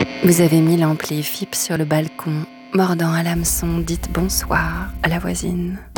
Vous avez mis l'ampli FIP sur le balcon, mordant à l'hameçon, dites bonsoir à la voisine.